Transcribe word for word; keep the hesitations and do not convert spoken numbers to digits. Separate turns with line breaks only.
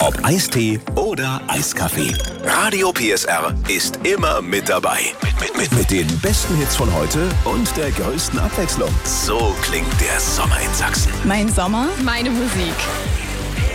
Ob Eistee oder Eiskaffee. Radio P S R ist immer mit dabei. Mit, mit, mit, mit den besten Hits von heute und der größten Abwechslung. So klingt der Sommer in Sachsen.
Mein Sommer,
meine Musik.